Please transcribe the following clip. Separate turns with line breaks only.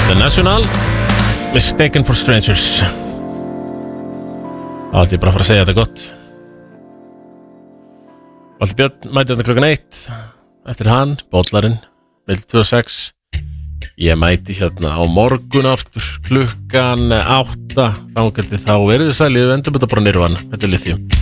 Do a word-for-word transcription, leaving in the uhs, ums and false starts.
The National, Mistaken for Strangers. Þá ætti ég bara að fara að segja þetta gott. Valdi Björn mæti þetta klukkan eitt. Eftir hann, Bollarinn, milli tvö og sex. Ég mæti hérna á morgun aftur klukkan átta. Þá geti þá verið þið sælið, við endum þetta bara nýrvan. Þetta er Lithium.